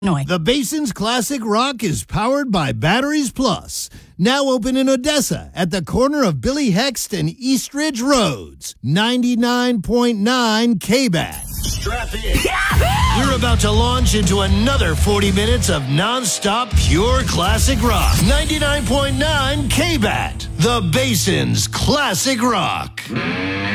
Illinois. The Basin's Classic Rock is powered by Batteries Plus. Now open in Odessa at the corner of Billy Hext and East Ridge Roads. 99.9 KBAT. Strap in. We're about to launch into another 40 minutes of non-stop pure classic rock. 99.9 KBAT. The Basin's Classic Rock.